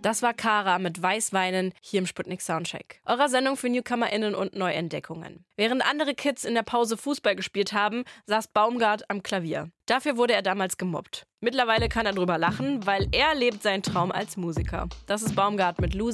Das war Kara mit Weißweinen hier im Sputnik Soundcheck, eurer Sendung für NewcomerInnen und Neuentdeckungen. Während andere Kids in der Pause Fußball gespielt haben, saß Baumgart am Klavier. Dafür wurde er damals gemobbt. Mittlerweile kann er drüber lachen, weil er lebt seinen Traum als Musiker. Das ist Baumgart mit Loser.